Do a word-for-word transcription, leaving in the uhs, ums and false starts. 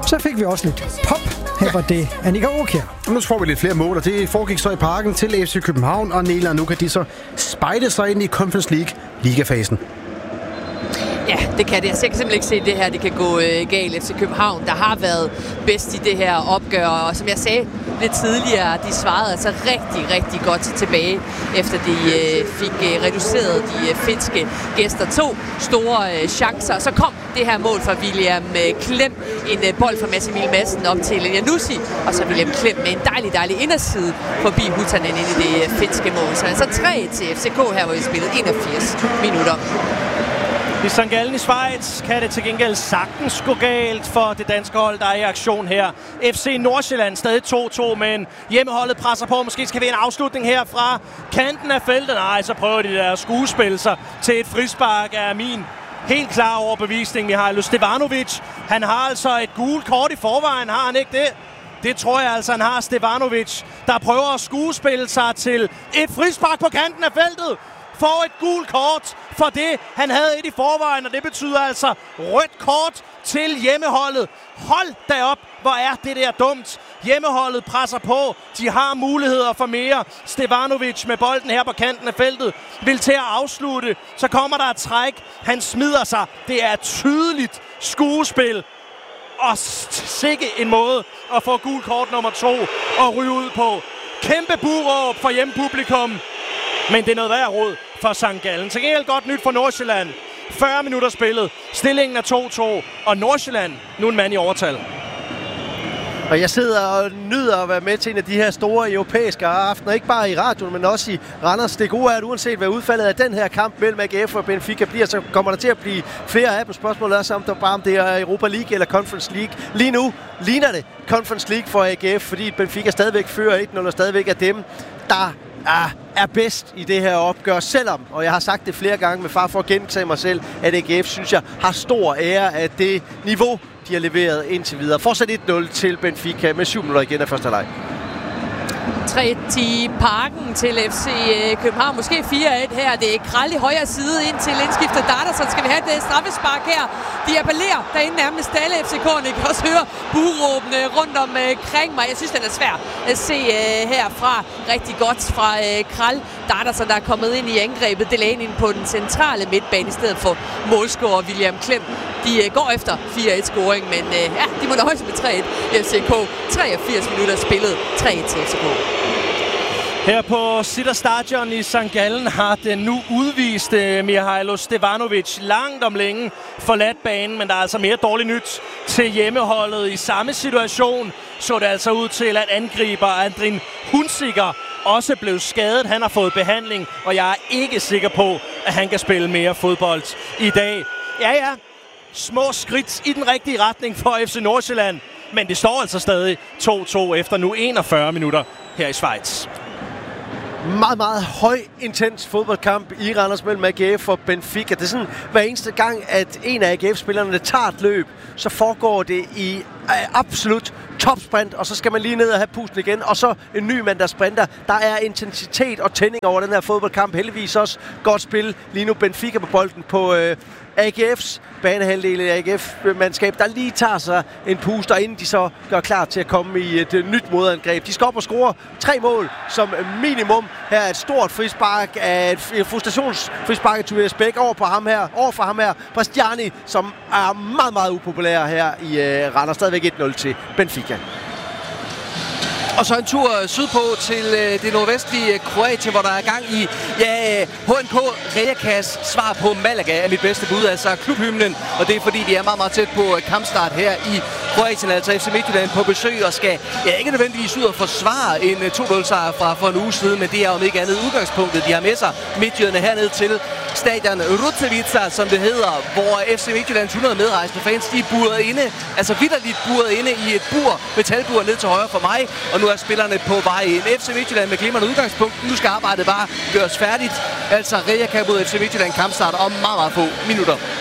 Så fik vi også lidt pop. Her var det Annika Aakjær. Nu får vi lidt flere mål, og det foregik så i Parken til F C København og Nela. Nu kan de så spejde sig ind i Conference League ligafasen. Ja, det kan det. Jeg kan simpelthen ikke se, at det her det kan gå øh, galt. F C København, der har været bedst i det her opgør, og som jeg sagde lidt tidligere, de svarede altså rigtig, rigtig godt tilbage, efter de øh, fik øh, reduceret de øh, finske gæster. To store øh, chancer, og så kom det her mål fra William øh, Klem, en øh, bold fra Mads Emil Madsen op til Janussi, og så William Klem med en dejlig, dejlig inderside forbi Hutanen ind i det øh, finske mål. Så altså tre til F C K her, hvor vi spillede enogfirs minutter. I Sankt Gallen i Schweiz kan det til gengæld sagtens gå galt for det danske hold, der er i aktion her. F C Nordsjælland stadig to to, men hjemmeholdet presser på. Måske skal vi en afslutning her fra kanten af feltet. Nej, så prøver de der at skuespille sig til et frispark af min helt klar overbevisning. Mihailo Stevanovic, han har altså et gult kort i forvejen, har han ikke det? Det tror jeg altså, han har. Stevanovic, der prøver at skuespille sig til et frispark på kanten af feltet. Får et gult kort for det, han havde et i forvejen, og det betyder altså rødt kort til hjemmeholdet. Hold da op, hvor er det der dumt. Hjemmeholdet presser på, de har muligheder for mere. Stevanovic med bolden her på kanten af feltet vil til at afslutte. Så kommer der et træk, han smider sig. Det er tydeligt skuespil. Og sikke en måde at få gult kort nummer to og ryge ud på. Kæmpe buråb for hjemmepublikum. Men det er noget værd råd for Sankt Gallen. Så gengæld godt nyt for Nordsjælland. fyrre minutter spillet. Stillingen er to to. Og Nordsjælland nu en mand i overtal. Og jeg sidder og nyder at være med til en af de her store europæiske aftener. Ikke bare i radioen, men også i Randers. Det gode er, at uanset hvad udfaldet af den her kamp mellem A G F og Benfica bliver, så kommer der til at blive flere af dem. Spørgsmålet er så, om der bare om det er Europa League eller Conference League. Lige nu ligner det Conference League for A G F, fordi Benfica stadigvæk fører et nul og stadigvæk er dem, der er, er bedst i det her opgør, selvom, og jeg har sagt det flere gange med far for at gentage mig selv, at A G F, synes jeg, har stor ære af det niveau, de har leveret indtil videre. Fortsat et nul til Benfica med syv minutter igen af første leg. tre i Parken til F C København. Måske fire et her. Det er Krall i højre side ind til indskiftet Darderson. Skal vi have det straffespark her? De appellerer derinde nærmest alle F C K'erne. I kan også høre buråbene rundt omkring mig. Jeg synes, den er svær at se uh, herfra. Rigtig godt fra uh, Krall. Darderson, der er kommet ind i angrebet. Delaney ind på den centrale midtbane i stedet for målscorer William Klem. De uh, går efter fire et scoring, men uh, ja, de må nøjes med tre et. F C K treogfirs minutter spillet. tre et til F C K. Her på Sitter Stadion i Sankt Gallen har den nu udviste Mihailo Stevanovic langt om længe forladt banen, men der er altså mere dårligt nyt til hjemmeholdet. I samme situation så det altså ud til, at angriber Andrin Hunziker også blev skadet. Han har fået behandling, og jeg er ikke sikker på, at han kan spille mere fodbold i dag. Ja, ja, små skridt i den rigtige retning for F C Nordsjælland, men det står altså stadig to to efter nu enogfyrre minutter her i Schweiz. Meget, meget høj, intens fodboldkamp i Randers mellem A G F og Benfica. Det er sådan, hver eneste gang, at en af A G F-spillerne tager et løb, så foregår det i absolut topsprint, og så skal man lige ned og have pusten igen, og så en ny mand, der sprinter. Der er intensitet og tænding over den her fodboldkamp. Heldigvis også godt spil. Lige nu Benfica på bolden på øh, A G F's banehalvdel, A G F-mandskab, der lige tager sig en puster, inden de så gør klar til at komme i et uh, nyt modangreb. De skal op og score tre mål som minimum. Her er et stort frispark af et frustrationsfrispark af Tobias Bæk over på ham her, over for ham her, Bastiani, som er meget, meget upopulær her i uh, Randers. Stadigvæk et nul til Benfica. Og så en tur sydpå til øh, det nordvestlige Kroatien, hvor der er gang i ja, H N K Rijeka's svar på Malaga er mit bedste bud, altså klubhymnen. Og det er fordi, vi er meget, meget tæt på kampstart her i Kroatien, altså F C Midtjylland på besøg og skal ja, ikke nødvendigvis ud og forsvare en to nul sejr fra for en uge siden, men det er om ikke andet udgangspunktet. De har med sig Midtjylland herned til stadion Rutsevica, som det hedder, hvor F C Midtjyllands hundrede medrejsende fans, de er buret inde, altså vitterligt buret inde i et bur, metalbur ned til højre for mig, og nu er spillerne på vej ind. F C Midtjylland med glimrende udgangspunkt. Nu skal arbejdet bare gøres færdigt. Altså Rijeka mod F C Midtjylland kampstart om meget, meget få minutter.